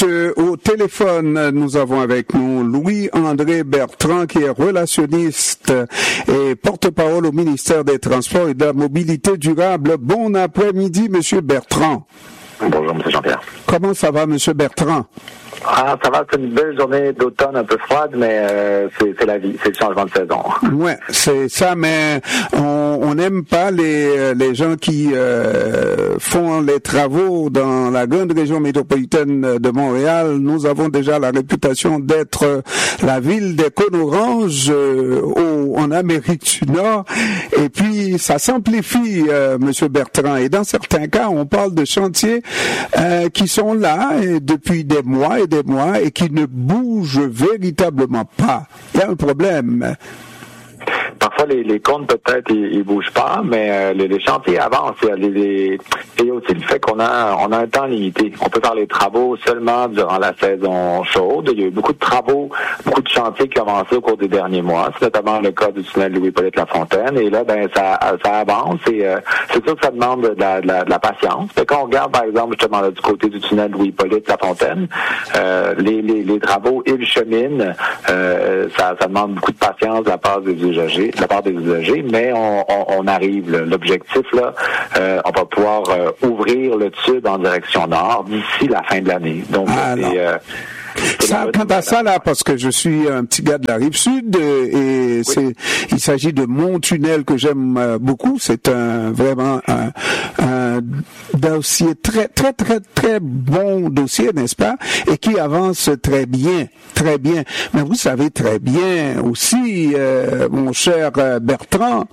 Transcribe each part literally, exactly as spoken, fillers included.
suite, euh, au téléphone, nous avons avec nous Louis-André Bertrand, qui est relationniste et porte-parole au ministère des Transports et de la Mobilité durable. Bon après-midi, Monsieur Bertrand. Bonjour, M. Jean-Pierre. Comment ça va, Monsieur Bertrand? Ah, ça va, c'est une belle journée d'automne un peu froide, mais euh, c'est, c'est la vie, c'est le changement de saison. Ouais, c'est ça, mais on n'aime pas les les gens qui euh, font les travaux dans la grande région métropolitaine de Montréal. Nous avons déjà la réputation d'être la ville des cônes oranges euh, au, en Amérique du Nord, et puis ça s'amplifie, euh, Monsieur Bertrand. Et dans certains cas, on parle de chantiers euh, qui sont là et depuis des mois et des mois et qui ne bougent véritablement pas. Il y a un problème. Parfois, les, les comptes, peut-être, ils, ils bougent pas, mais euh, les, les chantiers avancent. Il y a les, les, il y a aussi le fait qu'on a, on a un temps limité. On peut faire les travaux seulement durant la saison chaude. Il y a eu beaucoup de travaux, beaucoup de chantiers qui ont avancé au cours des derniers mois. C'est notamment le cas du tunnel Louis-Hippolyte Lafontaine. Et là, ben, ça, ça avance. Et euh, c'est sûr que ça demande de la, de la, de la patience. Mais quand on regarde, par exemple, justement, là, du côté du tunnel Louis-Hippolyte Lafontaine, euh, les, les, les travaux, ils cheminent. Euh, ça, ça demande beaucoup de patience de la part des usagers. De la part des usagers, mais on, on, on arrive. Là. L'objectif, là, euh, on va pouvoir euh, ouvrir le tube en direction nord d'ici la fin de l'année. Donc, ah, c'est, euh, ça, quant à ça, là, parce que je suis un petit gars de la Rive-Sud, et oui. c'est, il s'agit de mon tunnel que j'aime beaucoup. C'est un, vraiment un, un dossier très, très, très, très bon dossier, n'est-ce pas? Et qui avance très bien, très bien. Mais vous savez très bien aussi, euh, mon cher Bertrand,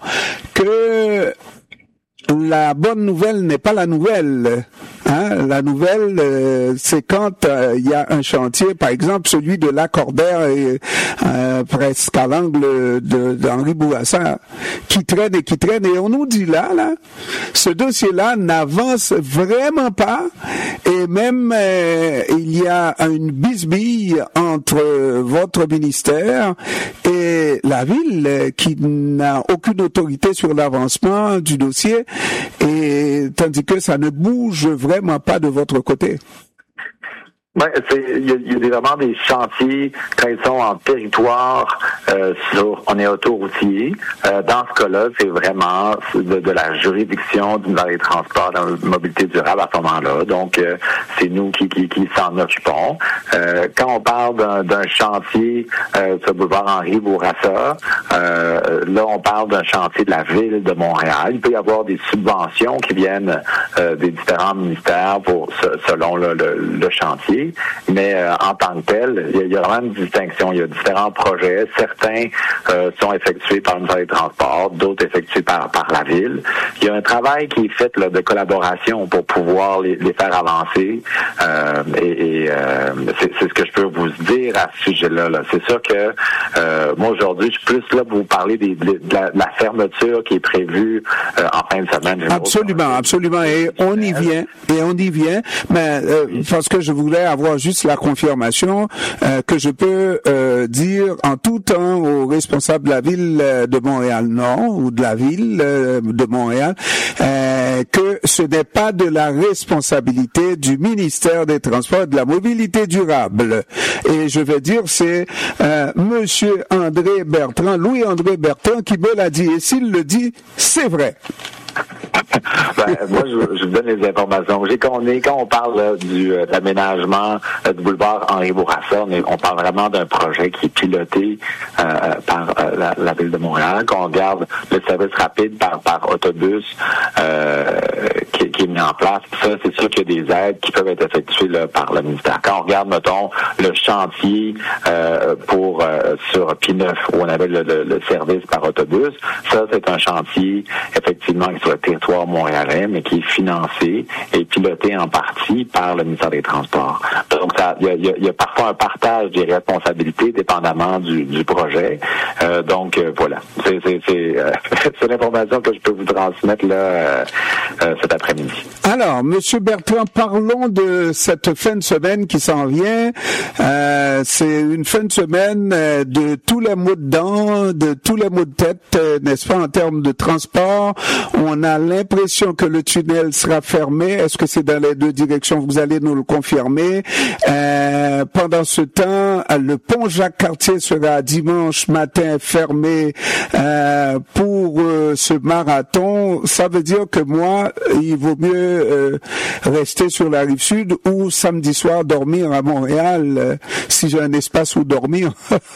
que la bonne nouvelle n'est pas la nouvelle. Hein? La nouvelle, euh, c'est quand il euh, y a un chantier, par exemple celui de Lacordaire, et, euh, presque à l'angle de, d'Henri Bourassa, qui traîne et qui traîne. Et on nous dit là, là, ce dossier-là n'avance vraiment pas. Et même, euh, il y a une bisbille entre votre ministère et la ville, qui n'a aucune autorité sur l'avancement du dossier. Et tandis que ça ne bouge vraiment pas de votre côté. Oui, il y a, y a vraiment des chantiers quand ils sont en territoire euh, sur on est autoroutier. Euh, dans ce cas-là, c'est vraiment de, de la juridiction dans les transports, dans la mobilité durable à ce moment-là. Donc, euh, c'est nous qui, qui, qui s'en occupons. Euh, quand on parle d'un, d'un chantier euh, sur le boulevard Henri Bourassa, euh, là, on parle d'un chantier de la ville de Montréal. Il peut y avoir des subventions qui viennent euh, des différents ministères pour selon le, le, le chantier. Mais euh, en tant que tel, il y, y a vraiment une distinction. Il y a différents projets. Certains euh, sont effectués par le ministère des Transports, d'autres effectués par, par la ville. Il y a un travail qui est fait là, de collaboration pour pouvoir les, les faire avancer. Euh, et et euh, c'est, c'est ce que je peux vous dire à ce sujet-là. Là. C'est sûr que euh, moi, aujourd'hui, je suis plus là pour vous parler des, de, la, de la fermeture qui est prévue euh, en fin de semaine. Absolument, absolument. Et on y vient. Et on y vient. Mais euh, parce que je voulais avoir juste la confirmation euh, que je peux euh, dire en tout temps aux responsables de la ville de Montréal-Nord ou de la ville euh, de Montréal euh, que ce n'est pas de la responsabilité du ministère des Transports et de la Mobilité durable. Et je vais dire, c'est euh, Monsieur André Bertrand, Louis-André Bertrand qui me l'a dit. Et s'il le dit, c'est vrai. Ben, moi, je, je vous donne les informations. J'ai, quand, on est, quand on parle là, du euh, l'aménagement euh, du boulevard Henri Bourassa, on, est, on parle vraiment d'un projet qui est piloté euh, par euh, la, la ville de Montréal. Quand on regarde le service rapide par, par autobus euh, qui, qui est mis en place, ça, c'est sûr qu'il y a des aides qui peuvent être effectuées là, par le ministère. Quand on regarde, mettons, le chantier euh, pour euh, sur P neuf où on avait le, le, le service par autobus, ça, c'est un chantier effectivement qui sur le territoire montréalais, mais qui est financé et piloté en partie par le ministère des Transports. Donc, il y a, y, a, y a parfois un partage des responsabilités dépendamment du, du projet. Euh, donc, euh, voilà. C'est, c'est, c'est, euh, c'est l'information que je peux vous transmettre là euh, euh, cet après-midi. Alors, Monsieur Bertrand, parlons de cette fin de semaine qui s'en vient. Euh, c'est une fin de semaine euh, de tous les maux de dents, de tous les maux de tête, euh, n'est-ce pas, en termes de transport. On a l'impression que le tunnel sera fermé. Est-ce que c'est dans les deux directions? Vous allez nous le confirmer. Euh, pendant ce temps, le pont Jacques-Cartier sera dimanche matin fermé euh, pour euh, ce marathon. Ça veut dire que moi, il vaut mieux euh, rester sur la rive sud ou samedi soir dormir à Montréal euh, si j'ai un espace où dormir.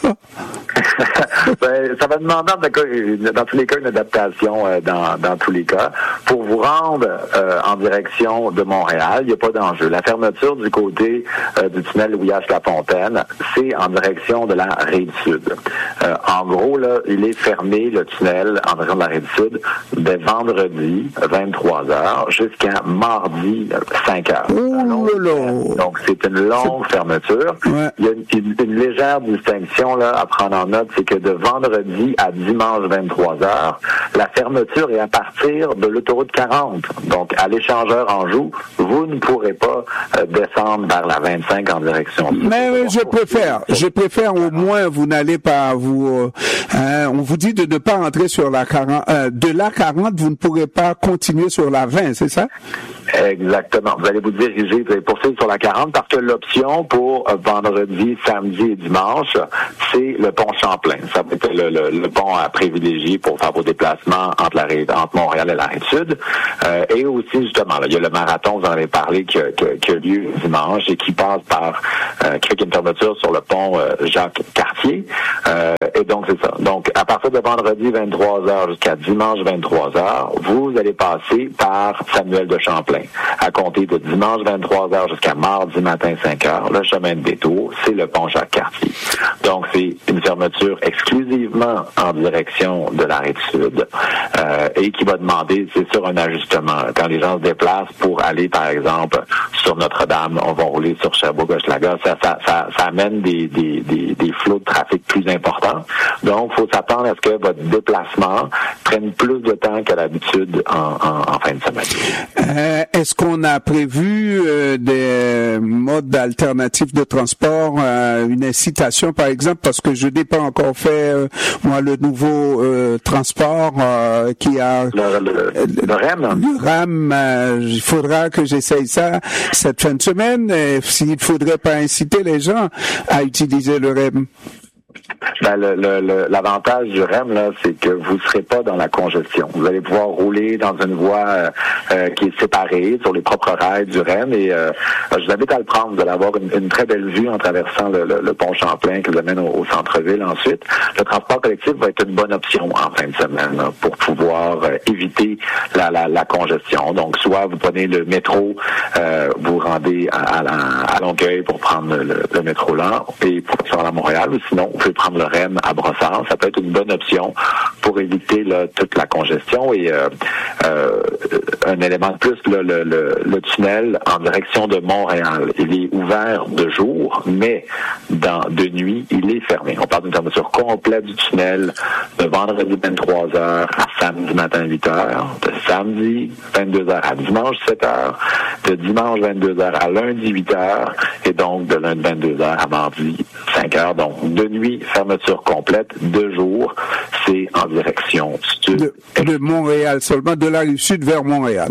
Ben, ça va demander dans tous les cas une adaptation euh, dans, dans tous les cas. Pour vous rendre euh, en direction de Montréal, il n'y a pas d'enjeu. La fermeture du côté euh, du tunnel Louis H. Lafontaine, c'est en direction de la rive sud. Euh, en gros, là, il est fermé, le tunnel, en direction de la rive sud, dès vendredi, vingt-trois heures, jusqu'à mardi, cinq heures. Oh là là. Donc, c'est une longue fermeture. Ouais. Il y a une, une, une légère distinction là, à prendre en note, c'est que de vendredi à dimanche, vingt-trois heures, la fermeture est à partir de l'autoroute quarante. Donc, à l'échangeur Anjou, vous ne pourrez pas euh, descendre vers la vingt-cinq en direction. Mais euh, je préfère, je préfère au moins vous n'allez pas vous. Euh, hein, on vous dit de ne pas rentrer sur la quarante. Euh, de la quarante, vous ne pourrez pas continuer sur la vingt, c'est ça? Exactement. Vous allez vous diriger, vous allez poursuivre sur la quarante parce que l'option pour euh, vendredi, samedi et dimanche, c'est le pont Champlain. Ça va être le, le, le pont à privilégier pour faire vos déplacements entre, la, entre Montréal et la rive sud. Euh, et aussi, justement, là, il y a le marathon, vous en avez parlé, qui, qui, qui a lieu dimanche et qui passe par, euh, qui fait une fermeture sur le pont euh, Jacques-Cartier. Euh, et donc, c'est ça. Donc, à partir de vendredi, vingt-trois heures jusqu'à dimanche, vingt-trois heures, vous allez passer par Samuel de Champlain. À compter de dimanche vingt-trois heures jusqu'à mardi matin cinq heures, le chemin de détour, c'est le pont Jacques-Cartier. Donc, c'est une fermeture exclusivement en direction de la rive sud euh, et qui va demander, c'est sûr, un ajustement. Quand les gens se déplacent pour aller, par exemple, sur Notre-Dame, on va rouler sur Sherbrooke-Hochelaga, ça, ça, ça, ça amène des, des, des, des flots de trafic plus importants. Donc, il faut s'attendre à ce que votre déplacement prenne plus de temps qu'à l'habitude en, en, en fin de semaine. Euh, est-ce qu'on a prévu euh, des modes alternatifs de transport, euh, une incitation par exemple, parce que je n'ai pas encore fait euh, moi le nouveau euh, transport euh, qui a le, le, le, le RAM. Le RAM, euh, il faudra que j'essaye ça cette fin de semaine. Et s'il ne faudrait pas inciter les gens à utiliser le RAM. Ben, le, le, le, l'avantage du R E M, là, c'est que vous ne serez pas dans la congestion. Vous allez pouvoir rouler dans une voie euh, euh, qui est séparée sur les propres rails du R E M et euh, je vous invite à le prendre. Vous allez avoir une, une très belle vue en traversant le, le, le pont Champlain qui vous amène au, au centre-ville ensuite. Le transport collectif va être une bonne option en fin de semaine là, pour pouvoir euh, éviter la, la, la congestion. Donc, soit vous prenez le métro, euh, vous rendez à, à, à Longueuil pour prendre le, le métro là et pour se rendre à Montréal, ou sinon, vous pouvez prendre le R E M à Brossard. Ça peut être une bonne option pour éviter là, toute la congestion. Et euh, euh, un élément de plus, là, le, le, le tunnel en direction de Montréal, il est ouvert de jour, mais dans, de nuit, il est fermé. On parle d'une fermeture complète du tunnel de vendredi vingt-trois heures à samedi matin huit heures, de samedi vingt-deux heures à dimanche sept heures, de dimanche vingt-deux heures à lundi huit heures, et donc de lundi vingt-deux heures à mardi cinq heures. Donc, de nuit, fermeture complète, de jour, c'est en direction sud. De, de Montréal seulement, de la rive sud vers Montréal.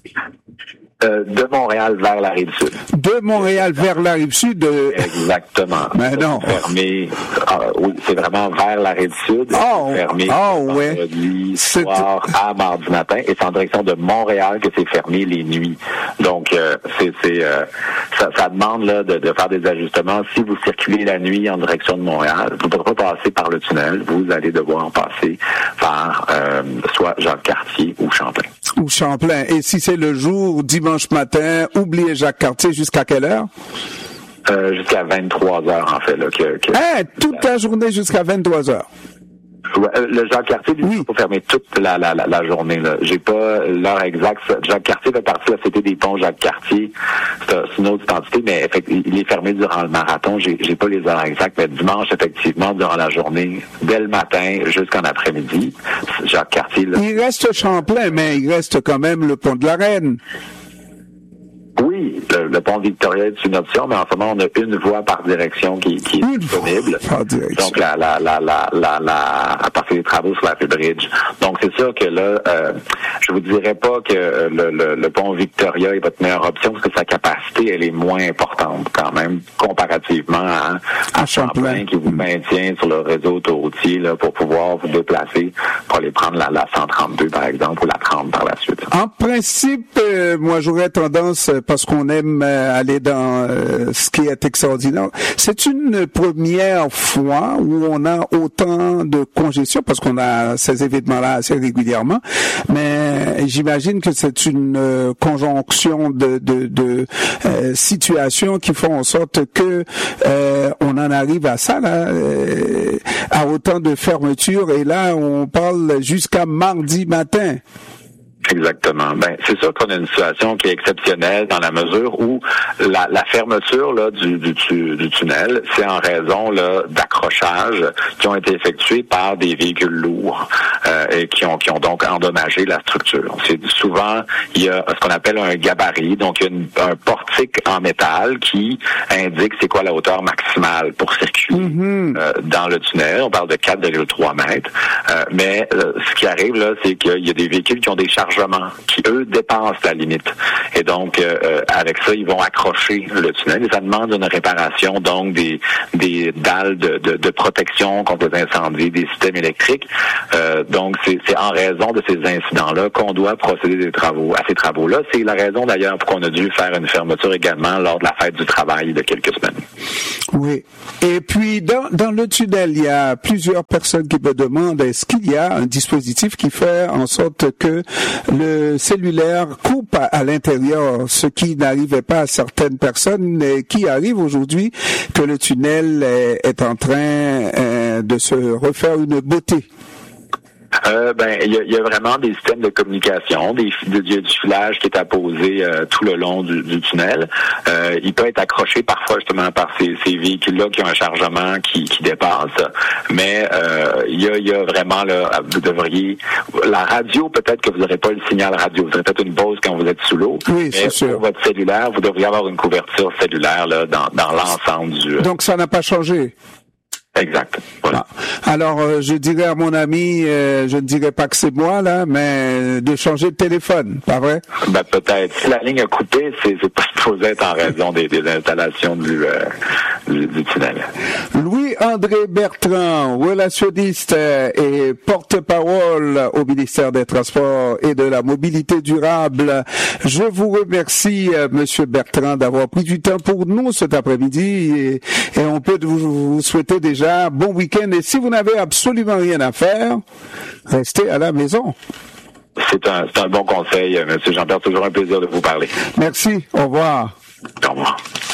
Euh, de Montréal vers la rive sud. De Montréal vers la rive sud. Euh... Exactement. Mais non. Fermé. Euh, oui, c'est vraiment vers la rive sud. Oh, fermé. Oh, ouais. Vendredi soir à mardi matin. Et c'est en direction de Montréal que c'est fermé les nuits. Donc, euh, c'est, c'est euh, ça, ça demande là de, de faire des ajustements. Si vous circulez la nuit en direction de Montréal, vous ne pourrez pas passer par le tunnel. Vous allez devoir passer par euh, soit Jacques-Cartier ou Champlain. Ou Champlain. Et si c'est le jour, dimanche matin, oubliez Jacques-Cartier jusqu'à quelle heure? Euh, jusqu'à vingt-trois heures, en fait. Là, que, que... Hein, toute la journée jusqu'à vingt-trois heures. Ouais, le Jacques-Cartier, lui, oui. il faut fermer toute la, la, la, la journée. Là. J'ai pas l'heure exacte. Jacques-Cartier fait partie de la Cité des ponts Jacques-Cartier. C'est, c'est une autre entité, mais il est fermé durant le marathon. J'ai, j'ai pas les heures exactes, mais dimanche, effectivement, durant la journée, dès le matin jusqu'en après-midi, Jacques-Cartier... Là, il reste Champlain, mais il reste quand même le pont de la Reine. Oui, oui, le, le pont Victoria est une option, mais en ce moment, on a une voie par direction qui, qui est une disponible. Donc, la, la, la, la, la, la, à partir des travaux sur la Bridge. Donc, c'est sûr que là, euh, je vous dirais pas que le, le, le pont Victoria est votre meilleure option parce que sa capacité, elle est moins importante quand même, comparativement à, à Champlain qui vous maintient sur le réseau autoroutier là, pour pouvoir vous déplacer pour aller prendre la, la cent trente-deux, par exemple, ou la trente par la suite. En principe, euh, moi, j'aurais tendance, parce qu'on aime euh, aller dans euh, ce qui est extraordinaire, c'est une première fois où on a autant de congestion, parce qu'on a ces événements-là assez régulièrement, mais j'imagine que c'est une euh, conjonction de, de, de euh, situations qui font en sorte que euh, on en arrive à ça, là, euh, à autant de fermetures, et là, on parle jusqu'à mardi matin. Exactement. Ben, c'est sûr qu'on a une situation qui est exceptionnelle dans la mesure où la, la fermeture là du, du, du tunnel, c'est en raison là d'accrochages qui ont été effectués par des véhicules lourds euh, et qui ont qui ont donc endommagé la structure. C'est souvent il y a ce qu'on appelle un gabarit, donc il y a une, un portique en métal qui indique c'est quoi la hauteur maximale pour circuler mm-hmm. euh, dans le tunnel. On parle de quatre virgule trois mètres, euh, mais euh, ce qui arrive là, c'est qu'il y a des véhicules qui ont des chargements qui, eux, dépassent la limite. Et donc, euh, avec ça, ils vont accrocher le tunnel. Et ça demande une réparation, donc des des dalles de, de, de protection contre les incendies, des systèmes électriques. Euh, donc, c'est, c'est en raison de ces incidents-là qu'on doit procéder des travaux, à ces travaux-là. C'est la raison, d'ailleurs, pour qu'on a dû faire une fermeture également lors de la fête du travail de quelques semaines. Oui. Et puis, dans, dans le tunnel, il y a plusieurs personnes qui me demandent est-ce qu'il y a un dispositif qui fait en sorte que le cellulaire coupe à, à l'intérieur, ce qui n'arrivait pas à certaines personnes et qui arrive aujourd'hui que le tunnel est, est en train euh, de se refaire une beauté. Euh, ben, il y a, y a vraiment des systèmes de communication, des il y a du filage qui est apposé euh, tout le long du, du tunnel. Euh, il peut être accroché parfois justement par ces, ces véhicules-là qui ont un chargement qui, qui dépasse. Mais euh, il y a, y a vraiment là, vous devriez la radio, peut-être que vous n'aurez pas le signal radio, vous aurez peut-être une pause quand vous êtes sous l'eau. Oui, mais c'est sûr. Pour votre cellulaire, vous devriez avoir une couverture cellulaire là dans, dans l'ensemble du. Donc ça n'a pas changé. Exact. Voilà. Ah. Alors, euh, je dirais à mon ami, euh, je ne dirais pas que c'est moi, là, mais de changer de téléphone, pas vrai? Ben, peut-être. Si la ligne a coupé, c'est, c'est pas supposé être en raison des, des installations du, euh, du, du tunnel. Louis-André Bertrand, relationniste et porte-parole au ministère des Transports et de la Mobilité durable. Je vous remercie, euh, Monsieur Bertrand, d'avoir pris du temps pour nous cet après-midi et, et on peut vous, vous souhaiter déjà bon week-end. Et si vous n'avez absolument rien à faire, restez à la maison. C'est un, c'est un bon conseil, Monsieur Jean-Pierre. Toujours un plaisir de vous parler. Merci. Au revoir. Au revoir.